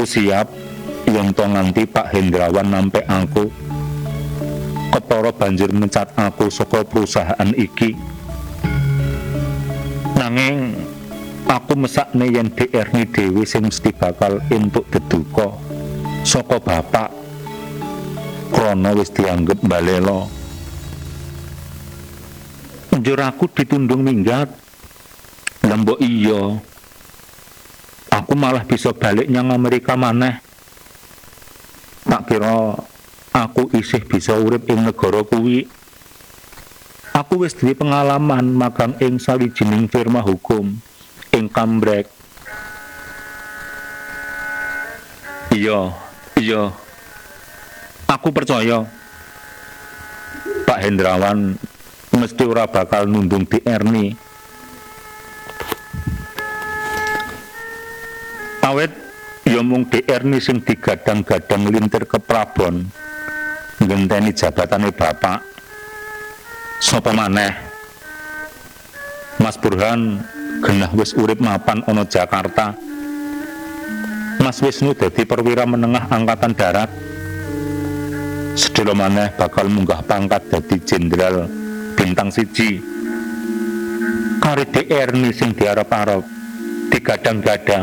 Aku siap yen to nganti Pak Hendrawan nampe aku. Kepara banjur mencat aku saka perusahaan iki. Nanging aku mesakne yen Erni dhewe sing mesti bakal entuk deduka saka bapak krana wis dianggep mbalela. Njur aku ditundung minggat. Lembok iya. Aku malah bisa balik nyang Amerika maneh. Tak kira aku isih bisa urip ing negara kuwi. Aku wis duwe pengalaman magang ing sawijining firma hukum ing Cambridge. Iya. Aku percaya Pak Hendrawan mesti ora bakal nundung Erni. Awet ya mung Erni sing digadang-gadang lintir ke Prabon ngenteni jabatane bapak. Sapa maneh Mas Burhan genah wis urip mapan ana Jakarta. Mas Wisnu dadi perwira menengah angkatan darat. Sedhela maneh bakal munggah pangkat dadi jenderal bintang 1. Karo Erni sing diarep-arep digadang-gadang